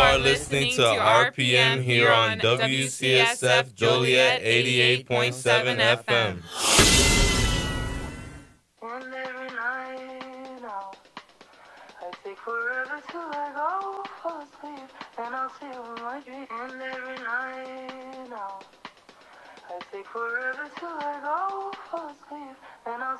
are listening to RPM here on WCSF Joliet 88.7 FM. And every night now, I take forever till I go fall asleep, and I'll see you in my dream. And every night now, I take forever till I go fall asleep, and I'll